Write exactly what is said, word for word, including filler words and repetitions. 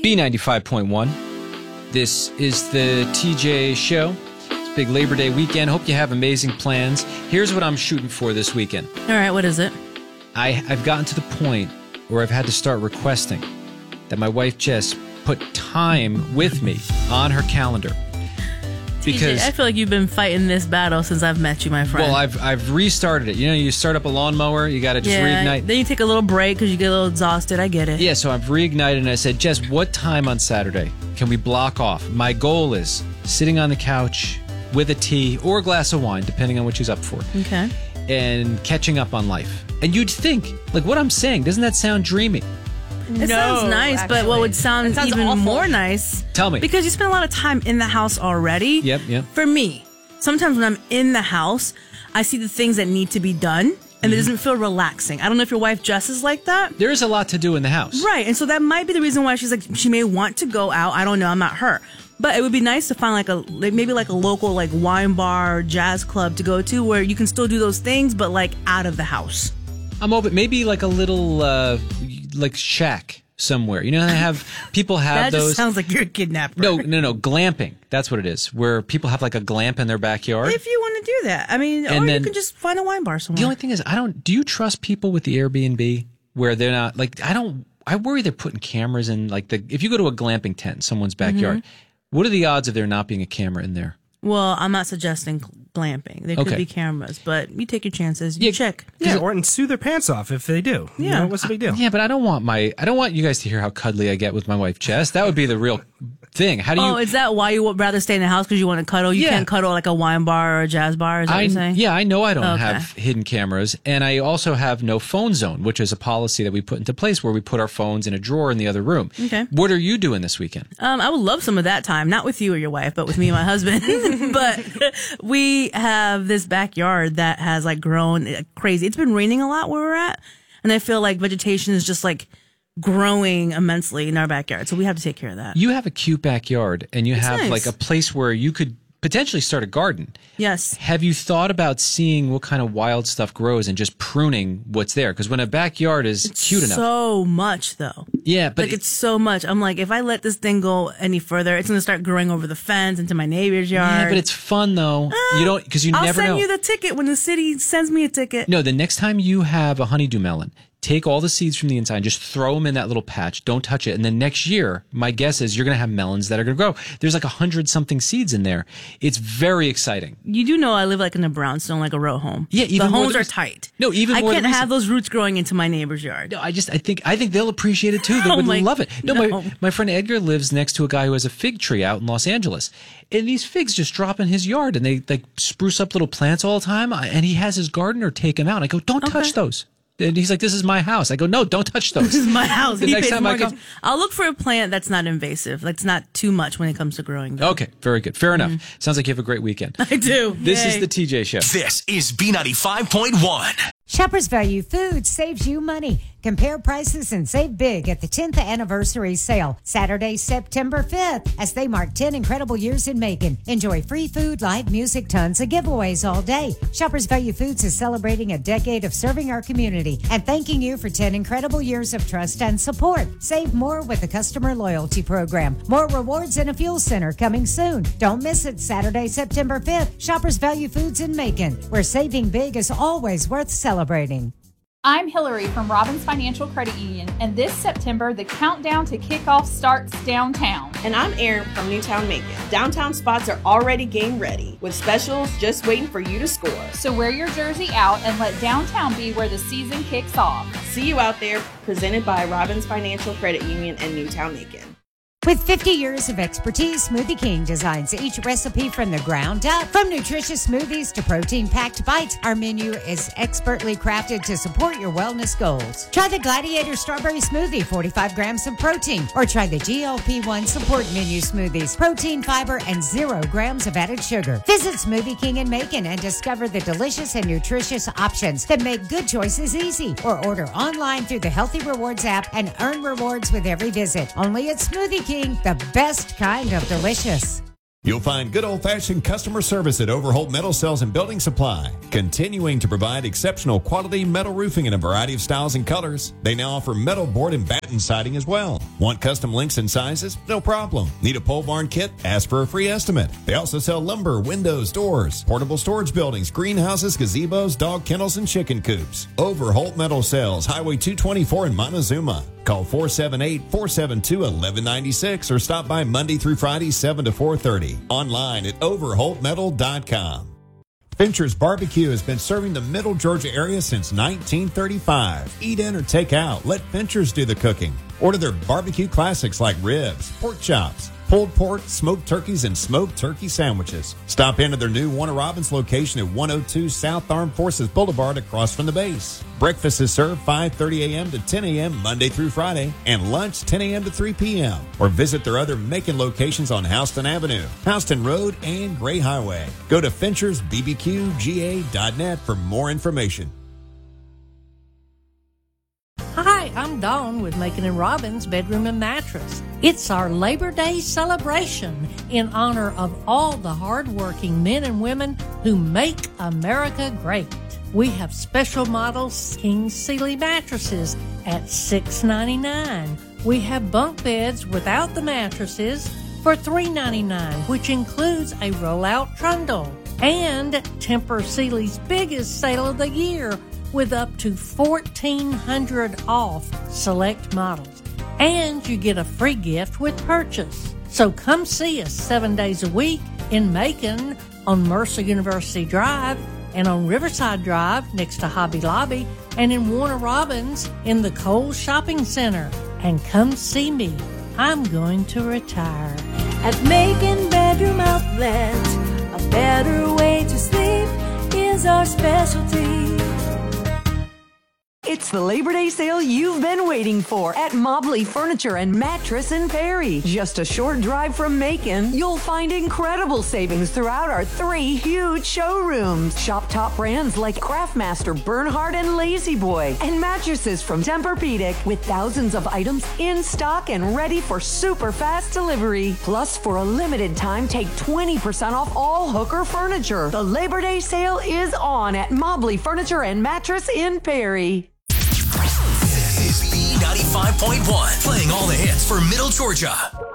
B ninety-five point one. This is the T J Show. It's a big Labor Day weekend. Hope you have amazing plans. Here's what I'm shooting for this weekend. All right, what is it? I, I've gotten to the point where I've had to start requesting that my wife Jess put time with me on her calendar. Because T J, I feel like you've been fighting this battle since I've met you, my friend. Well, I've I've restarted it. You know, you start up a lawnmower, you got to just yeah, reignite. Then you take a little break because you get a little exhausted. I get it. Yeah, so I've reignited and I said, Jess, what time on Saturday can we block off? My goal is sitting on the couch with a tea or a glass of wine, depending on what she's up for. Okay. And catching up on life. And you'd think, like what I'm saying, doesn't that sound dreamy? It no, sounds nice, actually. but what would sound even awful. more nice... Tell me. Because you spend a lot of time in the house already. Yep, yep. For me, sometimes when I'm in the house, I see the things that need to be done, and mm-hmm. it doesn't feel relaxing. I don't know if your wife Jess is like that. There is a lot to do in the house. Right, and so that might be the reason why she's like, she may want to go out. I don't know, I'm not her. But it would be nice to find like a, like maybe like a local like wine bar, or jazz club to go to where you can still do those things, but like out of the house. I'm open. Maybe like a little, uh, like shack somewhere. You know how they have, people have that those. That just sounds like you're a kidnapper. No, no, no, glamping. That's what it is, where people have like a glamp in their backyard. If you want to do that. I mean, and or then, you can just find a wine bar somewhere. The only thing is, I don't, do you trust people with the Airbnb where they're not, like, I don't, I worry they're putting cameras in, like, the, if you go to a glamping tent in someone's backyard, mm-hmm. what are the odds of there not being a camera in there? Well, I'm not suggesting glamping. There could okay. be cameras, but you take your chances. You yeah, check. Yeah, or and sue their pants off if they do. Yeah. You know, what's the big deal? Yeah, but I don't want my I don't want you guys to hear how cuddly I get with my wife Jess. That would be the real thing. How do you? Oh, is that why you would rather stay in the house because you want to cuddle? You yeah. can't cuddle like a wine bar or a jazz bar. Is that I, what you're saying? Yeah, I know I don't okay. have hidden cameras, and I also have no phone zone, which is a policy that we put into place where we put our phones in a drawer in the other room. Okay. What are you doing this weekend? Um, I would love some of that time, not with you or your wife, but with me and my husband. But we have this backyard that has like grown crazy. It's been raining a lot where we're at, and I feel like vegetation is just like growing immensely in our backyard. So we have to take care of that. You have a cute backyard, and you it's have nice. like a place where you could potentially start a garden. Yes. Have you thought about seeing what kind of wild stuff grows and just pruning what's there? Because when a backyard is it's cute enough. So much, though. Yeah, but like it's so much. I'm like, if I let this thing go any further, it's going to start growing over the fence into my neighbor's yard. Yeah, but it's fun though. Uh, you don't because you I'll never know. I'll send you the ticket when the city sends me a ticket. No, the next time you have a honeydew melon, take all the seeds from the inside and just throw them in that little patch. Don't touch it. And then next year, my guess is you're going to have melons that are going to grow. There's like a hundred something seeds in there. It's very exciting. You do know I live like in a brownstone, like a row home. Yeah, even the more homes than, are tight. No, even I more can't than have those roots growing into my neighbor's yard. No, I just I think I think they'll appreciate it too. They oh would my, love it. No, no, my my friend Edgar lives next to a guy who has a fig tree out in Los Angeles, and these figs just drop in his yard, and they like spruce up little plants all the time. And he has his gardener take them out. I go, don't okay. touch those. And he's like, this is my house. I go, no, don't touch those. This is my house. The he next pays time I mortgage. come, I'll look for a plant that's not invasive. That's not too much when it comes to growing them. Okay, very good. Fair enough. Mm-hmm. Sounds like you have a great weekend. I do. This Yay. is the T J Show. This is B ninety-five point one. Shoppers Value Foods saves you money. Compare prices and save big at the tenth anniversary sale, Saturday, September fifth, as they mark ten incredible years in Macon. Enjoy free food, live music, tons of giveaways all day. Shoppers Value Foods is celebrating a decade of serving our community and thanking you for ten incredible years of trust and support. Save more with the customer loyalty program. More rewards and a fuel center coming soon. Don't miss it, Saturday, September fifth. Shoppers Value Foods in Macon, where saving big is always worth celebrating. I'm Hillary from Robbins Financial Credit Union, and this September, the countdown to kickoff starts downtown. And I'm Erin from Newtown Macon. Downtown spots are already game ready, with specials just waiting for you to score. So wear your jersey out and let downtown be where the season kicks off. See you out there, presented by Robbins Financial Credit Union and Newtown Macon. With fifty years of expertise, Smoothie King designs each recipe from the ground up. From nutritious smoothies to protein-packed bites, our menu is expertly crafted to support your wellness goals. Try the Gladiator Strawberry Smoothie, forty-five grams of protein, or try the G L P one Support Menu Smoothies, protein, fiber, and zero grams of added sugar. Visit Smoothie King in Macon and discover the delicious and nutritious options that make good choices easy. Or order online through the Healthy Rewards app and earn rewards with every visit. Only at Smoothie King. The best kind of delicious. You'll find good old-fashioned customer service at Overholt Metal Sales and Building Supply, continuing to provide exceptional quality metal roofing in a variety of styles and colors. They now offer metal board and batten siding as well. Want custom links and sizes? No problem. Need a pole barn kit? Ask for a free estimate. They also sell lumber, windows, doors, portable storage buildings, greenhouses, gazebos, dog kennels, and chicken coops. Overholt Metal Sales, Highway two twenty-four in Montezuma. Call four seven eight, four seven two, one one nine six or stop by Monday through Friday, seven to four thirty. Online at overholt metal dot com. Fincher's Barbecue has been serving the Middle Georgia area since nineteen thirty-five. Eat in or take out. Let Fincher's do the cooking. Order their barbecue classics like ribs, pork chops, pulled pork, smoked turkeys, and smoked turkey sandwiches. Stop into their new Warner Robins location at one oh two South Armed Forces Boulevard across from the base. Breakfast is served five thirty a.m. to ten a.m. Monday through Friday, and lunch ten a.m. to three p.m. Or visit their other Macon locations on Houston Avenue, Houston Road, and Gray Highway. Go to Finchers B B Q G A dot net for more information. Hi, I'm Dawn with Macon and Robbins Bedroom and Mattress. It's our Labor Day celebration in honor of all the hardworking men and women who make America great. We have special models King Sealy mattresses at six ninety-nine. We have bunk beds without the mattresses for three ninety-nine, which includes a roll-out trundle. And Tempur Sealy's biggest sale of the year, with up to fourteen hundred off select models. And you get a free gift with purchase. So come see us seven days a week in Macon on Mercer University Drive and on Riverside Drive next to Hobby Lobby and in Warner Robins in the Kohl's Shopping Center. And come see me. I'm going to retire. At Macon Bedroom Outlet, a better way to sleep is our specialty. It's the Labor Day sale you've been waiting for at Mobley Furniture and Mattress in Perry. Just a short drive from Macon, you'll find incredible savings throughout our three huge showrooms. Shop top brands like Craftmaster, Bernhard, and Lazy Boy, and mattresses from Tempur-Pedic with thousands of items in stock and ready for super fast delivery. Plus, for a limited time, take twenty percent off all Hooker furniture. The Labor Day sale is on at Mobley Furniture and Mattress in Perry. This is B ninety-five point one, playing all the hits for Middle Georgia.